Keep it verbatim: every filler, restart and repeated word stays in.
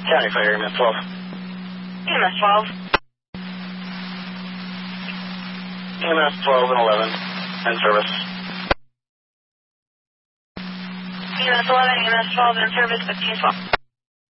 County Fire, E M S twelve. E M S twelve. E M S twelve and eleven, in service. E M S eleven, E M S twelve in service, fifteen twelve.